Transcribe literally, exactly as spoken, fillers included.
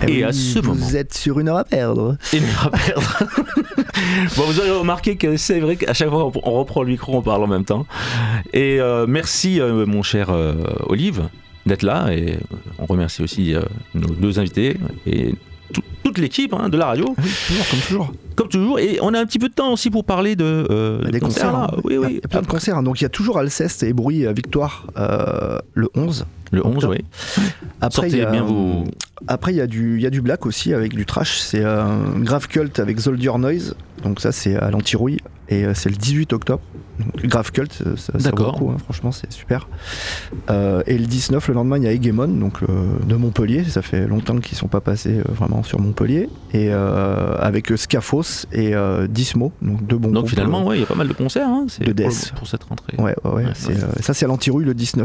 Et, Et oui, à ce vous moment. êtes sur une heure à perdre. Et une heure à perdre. Bon, vous aurez remarqué que c'est vrai qu'à chaque fois on reprend le micro, on parle en même temps. Et euh, merci, euh, mon cher euh, Olive, d'être là. Et on remercie aussi euh, nos deux invités et tout, toute l'équipe hein, de la radio. Oui, toujours, comme toujours. Comme toujours. Et on a un petit peu de temps aussi pour parler de, euh, Bah, des de concerts. là. hein. Oui, Il y a- oui. Il y a plein de concerts. hein. Donc il y a toujours Alceste et Bruit à Victoire euh, le onze. Le onze, octobre. oui. Après, il y Sortez a, bien vos. Après, il y, a du- il y a du black aussi avec du trash. C'est un Grave Cult avec Zoldyr Noise. Donc, ça, c'est à l'Antirouille. Et euh, c'est le dix-huit octobre. Donc, Grave Cult, ça, ça vaut D'accord. le coup, hein, franchement, c'est super. Euh, et le dix-neuf, le lendemain, il y a Hegemon, donc euh, de Montpellier. Ça fait longtemps qu'ils ne sont pas passés euh, vraiment sur Montpellier. Et euh, avec euh, Scaphos et euh, Dismo, donc deux bons Donc groupes, finalement, euh, ouais, il y a pas mal de concerts hein, c'est de pour, death. pour cette rentrée. Ouais, ouais, ouais, Ouais, c'est, ouais. euh, ça, c'est à l'Antirouille le dix-neuf.